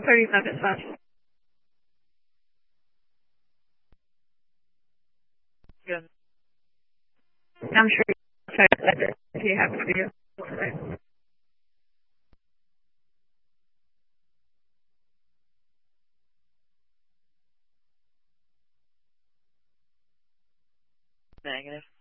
35 dispatch. Good. I'm sure you'll try to let it if you have for you today. Negative.